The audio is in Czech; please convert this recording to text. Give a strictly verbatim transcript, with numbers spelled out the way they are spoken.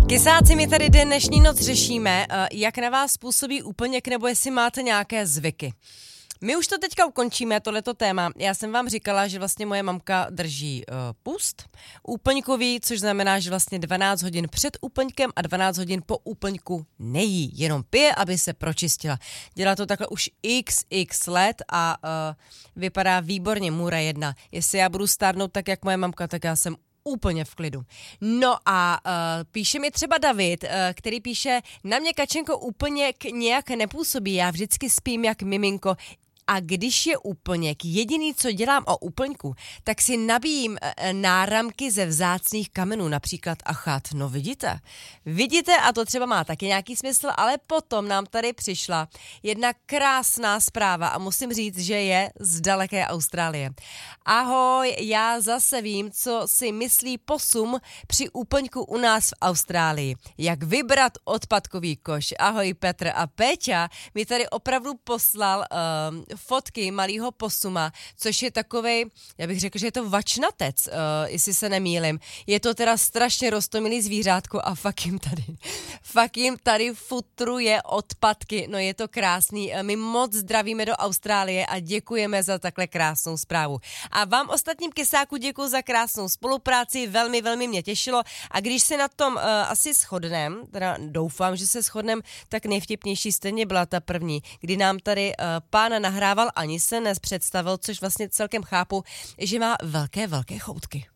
Kysáci, my tady dnešní noc řešíme, jak na vás působí úplněk, nebo jestli máte nějaké zvyky. My už to teďka ukončíme, tohleto téma. Já jsem vám říkala, že vlastně moje mamka drží uh, půst úplňkový, což znamená, že vlastně dvanáct hodin před úplňkem a dvanáct hodin po úplňku nejí, jenom pije, aby se pročistila. Dělá to takhle už x x let a uh, vypadá výborně, můra jedna. Jestli já budu stárnout tak, jak moje mamka, tak já jsem úplně v klidu. No a uh, píše mi třeba David, uh, který píše, na mě Kačenko úplně k nějak nepůsobí, já vždycky spím jak miminko, a když je úplněk, jediný, co dělám o úplňku, tak si nabíjím e, náramky ze vzácných kamenů, například achat. No vidíte, vidíte a to třeba má taky nějaký smysl, ale potom nám tady přišla jedna krásná zpráva a musím říct, že je z daleké Austrálie. Ahoj, já zase vím, co si myslí posum při úplňku u nás v Austrálii. Jak vybrat odpadkový koš. Ahoj Petr a Péťa mi tady opravdu poslal um, fotky malýho posuma, což je takovej, já bych řekl, že je to vačnatec, uh, jestli se nemýlim. Je to teda strašně roztomilý zvířátko a fakt jim tady, fakt jim tady futruje odpadky. No je to krásný. My moc zdravíme do Austrálie a děkujeme za takhle krásnou zprávu. A vám ostatním kysáku děkuji za krásnou spolupráci, velmi, velmi mě těšilo. A když se na tom uh, asi shodnem, teda doufám, že se shodnem, tak nejvtipnější stejně byla ta první, kdy nám tady uh, pán nahrával, ani se nepředstavil, což vlastně celkem chápu, že má velké, velké choutky.